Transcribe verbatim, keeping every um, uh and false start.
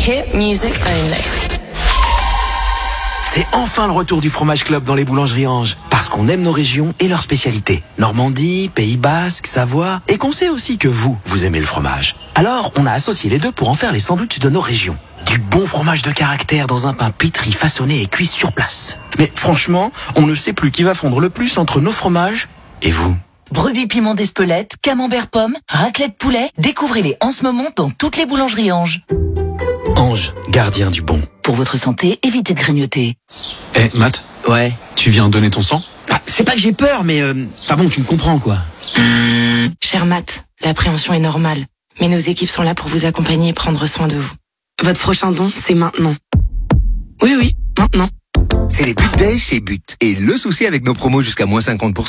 Hit music only. C'est enfin le retour du Fromage Club dans les boulangeries Ange. Parce qu'on aime nos régions et leurs spécialités. Normandie, Pays Basque, Savoie. Et qu'on sait aussi que vous, vous aimez le fromage. Alors, on a associé les deux pour en faire les sandwichs de nos régions. Du bon fromage de caractère dans un pain pétri, façonné et cuit sur place. Mais franchement, on ne sait plus qui va fondre le plus entre nos fromages et vous. Brebis piment d'Espelette, camembert pomme, raclette poulet. Découvrez-les en ce moment dans toutes les boulangeries Ange. Ange, gardien du bon. Pour votre santé, évitez de grignoter. Eh, hey, Matt. Ouais. Tu viens donner ton sang? Bah, c'est pas que j'ai peur, mais euh, enfin bon, tu me comprends quoi. Cher Matt, l'appréhension est normale. Mais nos équipes sont là pour vous accompagner et prendre soin de vous. Votre prochain don, c'est maintenant. Oui, oui, maintenant. C'est les But Days chez But. Et le souci avec nos promos jusqu'à moins cinquante pour cent.